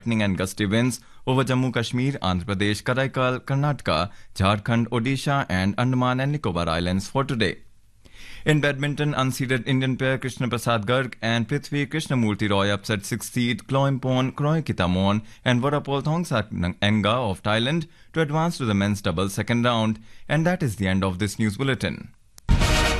and gusty winds over Jammu Kashmir, Andhra Pradesh, Karaikal, Karnataka, Jharkhand, Odisha, and Andaman and Nicobar Islands for today. In badminton, unseeded Indian pair Krishna Prasad Garg and Prithvi Krishnamurti Roy upset 6th seed Kloimpon Kroikitamon and Vorapol Thongsak Enga of Thailand to advance to the men's doubles second round. And that is the end of this news bulletin.